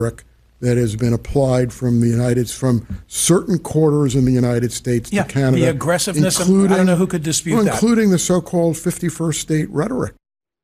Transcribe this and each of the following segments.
that has been applied from certain quarters in the United States to Canada. The aggressiveness I don't know who could dispute that. Including the so-called 51st state rhetoric.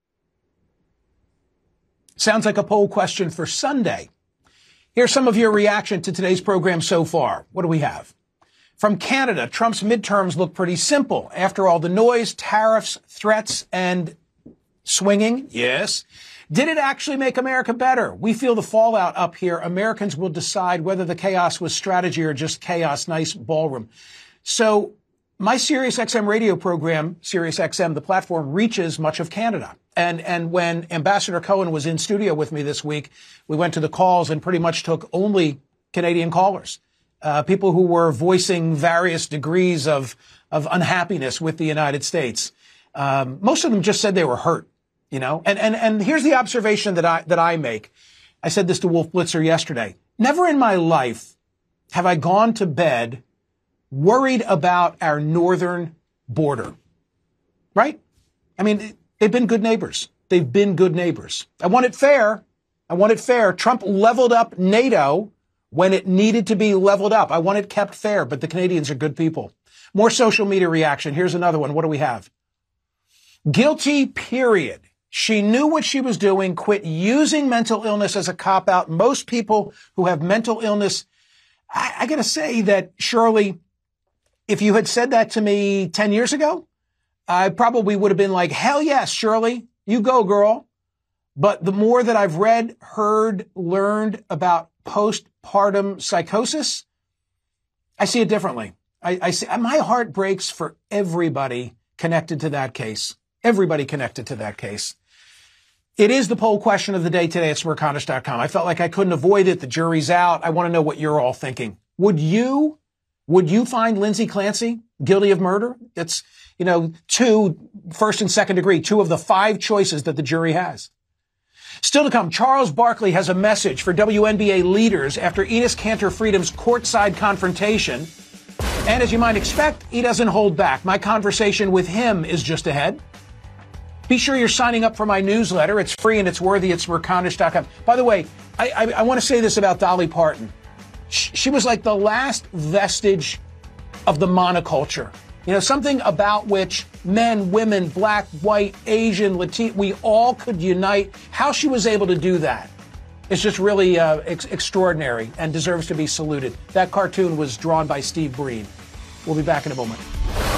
Sounds like a poll question for Sunday. Here's some of your reaction to today's program so far. What do we have? From Canada, Trump's midterms look pretty simple. After all the noise, tariffs, threats, and swinging, yes. Did it actually make America better? We feel the fallout up here. Americans will decide whether the chaos was strategy or just chaos. Nice ballroom. So my SiriusXM radio program, SiriusXM, the platform, reaches much of Canada. And when Ambassador Cohen was in studio with me this week, we went to the calls and pretty much took only Canadian callers, people who were voicing various degrees of unhappiness with the United States. Most of them just said they were hurt. You know, and here's the observation that I make. I said this to Wolf Blitzer yesterday. Never in my life have I gone to bed worried about our northern border. Right? I mean, they've been good neighbors. They've been good neighbors. I want it fair. I want it fair. Trump leveled up NATO when it needed to be leveled up. I want it kept fair, but the Canadians are good people. More social media reaction. Here's another one. What do we have? Guilty, period. She knew what she was doing, quit using mental illness as a cop-out. Most people who have mental illness, I got to say that, Shirley, if you had said that to me 10 years ago, I probably would have been like, hell yes, Shirley, you go, girl. But the more that I've read, heard, learned about postpartum psychosis, I see it differently. I see, my heart breaks for everybody connected to that case. Everybody connected to that case. It is the poll question of the day today at smirconish.com. I felt like I couldn't avoid it. The jury's out. I want to know what you're all thinking. Would you find Lindsay Clancy guilty of murder? It's, two, first and second degree, 2 of the 5 choices that the jury has. Still to come, Charles Barkley has a message for WNBA leaders after Enes Kanter Freedom's courtside confrontation. And as you might expect, he doesn't hold back. My conversation with him is just ahead. Be sure you're signing up for my newsletter. It's free and it's worthy at smirconish.com. By the way, I want to say this about Dolly Parton. She was like the last vestige of the monoculture. Something about which men, women, black, white, Asian, Latino, we all could unite. How she was able to do that is just really extraordinary and deserves to be saluted. That cartoon was drawn by Steve Breen. We'll be back in a moment.